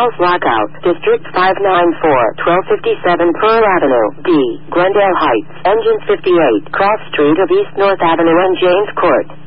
Charles Lockout, District 594, 1257 Pearl Avenue, D, Glendale Heights, Engine 58, Cross Street of East North Avenue and James Court.